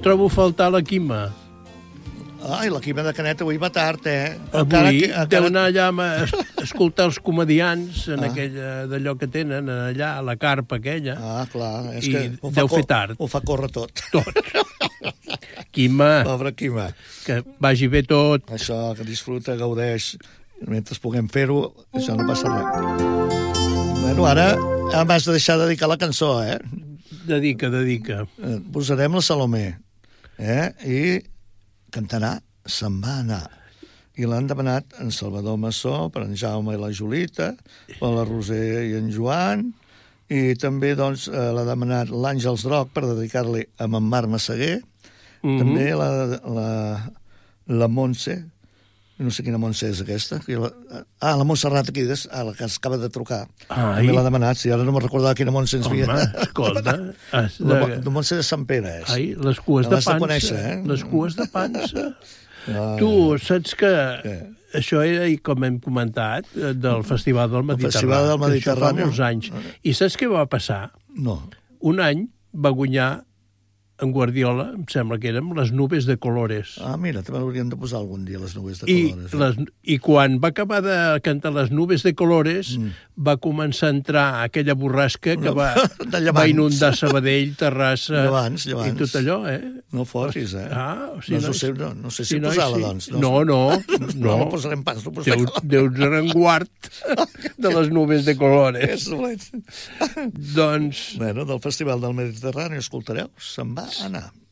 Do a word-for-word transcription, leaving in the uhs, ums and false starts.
trobo a faltar la Quima. Ai, la Quima de Canet avui va tard, eh? Avui que, encara... deu anar allà a escoltar els comedians en ah. aquella d'allò que tenen allà, a la carpa aquella. Ah, clar. És I que ho deu fa fer tard. Ho fa córrer tot. Tot. Quima. Pobre Quima. Que vagi bé tot. Això, que disfruta, gaudeix. Mentre puguem fer-ho, això no passa res. Bueno, ara m'has de deixar dedicar la cançó, eh? Dedica, dedica. Eh, posarem la Salomé, eh? I cantarà Se'n va anar. I l'han demanat en Salvador Massó, per en Jaume i la Julita, per la Roser i en Joan, i també doncs, eh, l'ha demanat l'Àngels Droc per dedicar-li a en Marc Massaguer, mm-hmm. també la, la, la Montse, no sé quina Montse és aquesta, la, ah, la Montserrat aquí, ah, la que acaba de trucar, Ai. també l'ha demanat, si ara no me'n recordava quina Montse ens havia... Home, escolta... Has de... La, la Montse de Sant Pere és. Ai, les cues de pansa. De conèixer, eh? Les cues de pansa. Ah, tu saps que eh. això era, com hem comentat, del Festival del Mediterrani. El Festival del Mediterrani. Això fa molts anys. I saps què va passar? No. Un any va guanyar en Guardiola, em sembla que eren les nubes de colores. Ah, mira, també hauríem de posar algun dia les nubes de I, colores. Eh? les, I quan va acabar de cantar les nubes de colores, mm. va començar a entrar aquella borrasca que no, va, va inundar Sabadell, Terrassa llevants, llevants. i tot allò, eh? No fotis, eh? Ah, o sigui, no, no, sé, no, no sé si, si no, posar-la, sí. doncs. No, no. No, no, no posarem pas. No Déu, Déu en guard de les nubes de colores. És doncs... Bueno, del Festival del Mediterrani, escoltareu, Se'n va anar.